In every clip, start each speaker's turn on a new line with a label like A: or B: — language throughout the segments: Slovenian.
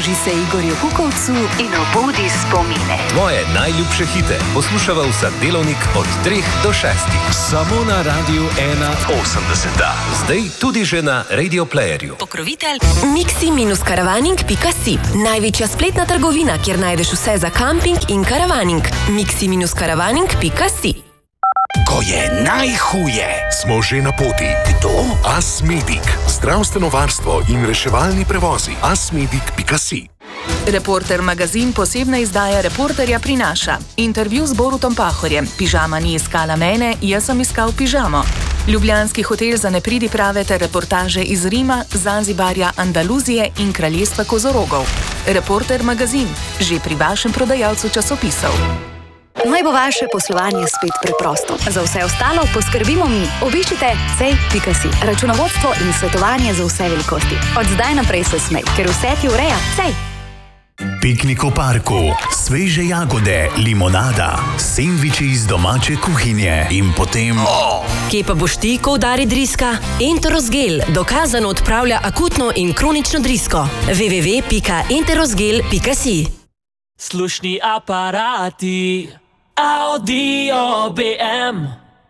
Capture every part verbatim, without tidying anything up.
A: Pridruži se Igorju Kukovcu in obudi spomine.
B: Tvoje najljubše hite poslušava vsak delovnik od treh do šestih. Samo na Radiu ena osemdeset. Zdaj tudi že na Radio Playerju.
A: Pokrovitelj mixi dash caravaning pika si. Največja spletna trgovina, kjer najdeš vse za kamping in karavaning. mixi dash caravaning pika si.
C: Ko je najhuje, smo že na poti. Kdo? Asmedic. Zdravstveno varstvo in reševalni prevozi. asmedic pika si.
D: Reporter magazin posebna izdaja Reporterja prinaša. Intervju z Borutom Pahorjem. Pižama ni iskala mene, jaz sem iskal pižamo. Ljubljanski hotel za nepridiprave ter reportaže iz Rima, Zanzibarja, Andaluzije in kraljestva kozorogov. Reporter magazin, že pri vašem prodajalcu časopisov.
E: Naj bo vaše poslovanje spet preprosto. Za vse ostalo poskrbimo mi. Obiščite cej pika si. Računovodstvo in svetovanje za vse velikosti. Od zdaj naprej se smej, ker vse ti ureja cej.
F: Piknik v parku, sveže jagode, limonada, sendviči iz domače kuhinje in potem...
A: Oh. Kje pa boš ti, ko udari driska? Enterosgel dokazano odpravlja akutno in kronično drisko. w w w pika enterosgel pika si.
G: Slušni aparati, audio B M.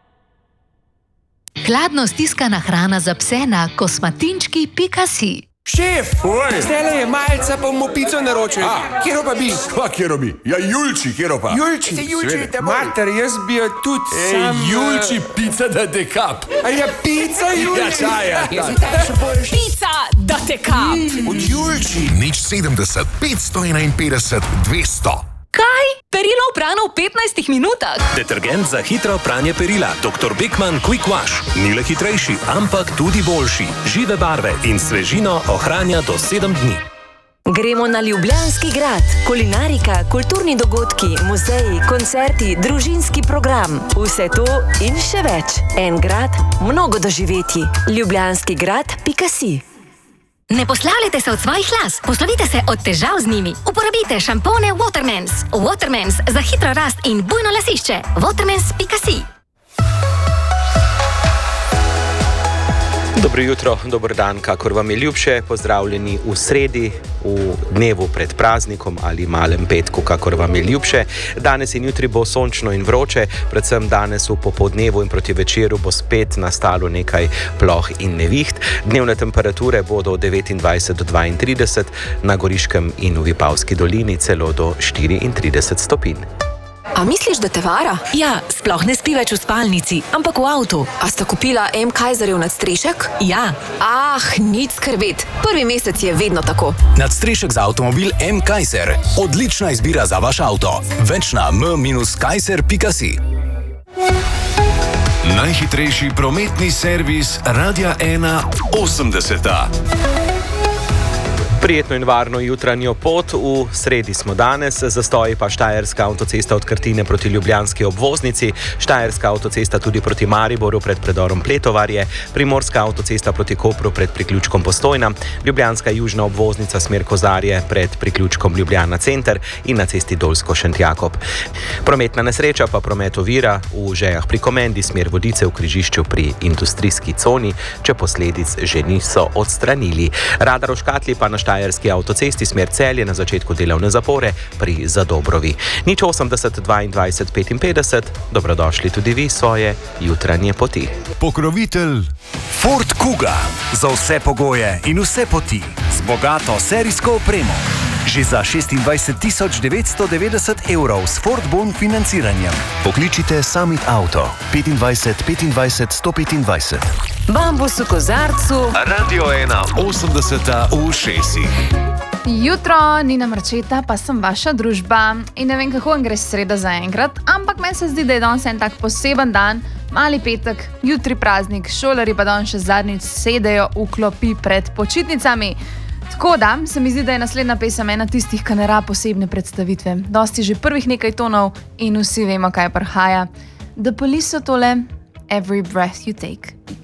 H: Hladno stiskana hrana za pse na kosmatinčki pika si.
I: Šef, zdajle je malca, pa bomo pico naročili. Kjero pa bi?
J: Kva kjero bi? Ja, Julči, kjero pa?
I: Julči, se Julči, te mater, jaz bi jo tudi
J: Ej,
I: sam...
J: Julči, pica da te kap.
I: A ja, pica, Julči?
J: Ja, čaja.
D: Pica, da te kap.
I: Od Julči.
C: Nič sedemdeset, petsto enainpetdeset, dvesto.
H: Kaj? Perilo oprano v petnajstih minutah?
B: Detergent za hitro pranje perila doktor Beckman Quick Wash. Ni le hitrejši, ampak tudi boljši. Žive barve in svežino ohranja do sedem dni.
A: Gremo na Ljubljanski grad. Kulinarika, kulturni dogodki, muzeji, koncerti, družinski program. Vse to in še več. En grad, mnogo doživetij. ljubljanski grad pika si.
K: Ne poslavljajte se od svojih las, poslovite se od težav z njimi. Uporabite šampone Watermans. Watermans za hitro rast in bujno lasišče. watermans pika si.
L: Dobro jutro, dober dan, kakor vam je ljubše, pozdravljeni v sredi, v dnevu pred praznikom ali malem petku, kakor vam je ljubše. Danes in jutri bo sončno in vroče, predvsem danes v popoldnevu in proti večeru bo spet nastalo nekaj ploh in neviht. Dnevne temperature bodo od devetindvajset do dvaintrideset, na Goriškem in v Vipavski dolini celo do štiriintrideset stopinj.
A: A misliš, da te vara?
D: Ja, sploh ne spi več v spalnici, ampak v avtu.
A: A sta kupila M. Kaiserjev nadstrešek?
D: Ja.
A: Ah, nič skrbeti. Prvi mesec je vedno tako.
F: Nadstrešek za avtomobil M. Kaiser. Odlična izbira za vaš avto. Več na m dash kaiser pika si.
B: Najhitrejši prometni servis Radia ena osemdeset.
L: Prijetno in varno jutranjo pot, v sredi smo danes, zastoji pa Štajerska avtocesta od Krtine proti Ljubljanski obvoznici, Štajerska avtocesta tudi proti Mariboru pred predorom Pletovarje, Primorska avtocesta proti Kopru pred priključkom Postojna, Ljubljanska južna obvoznica smer Kozarje pred priključkom Ljubljana center in na cesti Dolsko-Šentjakob. Prometna nesreča pa promet ovira v Žejah pri Komendi smer Vodice v križišču pri industrijski coni, če posledic že niso odstranili. Radar v škatli pa na Štajerski avtocesti smer Celje na začetku delovne zapore pri Zadobrovi. Nič osemdeset dvaindvajset petinpetdeset, dobrodošli tudi vi svoje jutranje poti.
F: Pokrovitelj Ford Kuga. Za vse pogoje in vse poti. Z bogato serijsko opremo. Že za šestindvajset tisoč devetsto devetdeset evrov s Ford Bon financiranjem. Pokličite Summit Auto petindvajset petindvajset sto petindvajset.
A: Bambus v kozarcu.
B: Radio ena osemdeset v šestih.
M: Jutro, Nina Marčeta, pa sem vaša družba. In ne vem, kako vam gre sreda zaenkrat, ampak meni se zdi, da je danes en tak poseben dan, mali petek, jutri praznik, šolarji pa danes še zadnjič sedejo v klopi pred počitnicami. Tako da, se mi zdi, da je naslednja pesem ena tistih, ki ne rabi posebne predstavitve. Dosti že prvih nekaj tonov in vsi vemo, kaj prihaja. The Police so tole, Every Breath You Take.